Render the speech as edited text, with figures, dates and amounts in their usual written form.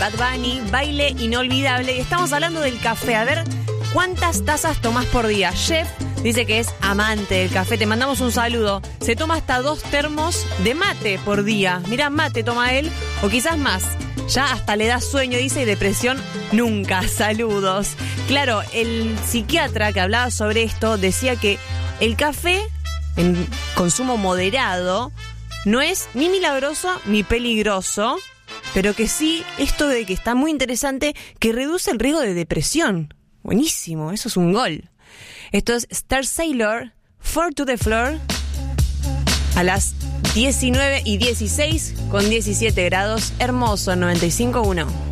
Bad Bunny, Baile Inolvidable. Y estamos hablando del café. A ver, ¿cuántas tazas tomás por día? Jeff dice que es amante del café. Te mandamos un saludo. Se toma hasta 2 termos de mate por día. Mirá, mate toma él, o quizás más. Ya hasta le da sueño, dice, y depresión nunca. Saludos. Claro, el psiquiatra que hablaba sobre esto decía que el café en consumo moderado no es ni milagroso ni peligroso, pero que sí, esto de que está muy interesante, que reduce el riesgo de depresión. Buenísimo, eso es un gol. Esto es Star Sailor, 4 to the Floor, a las 19:16 con 17 grados, hermoso, 95.1.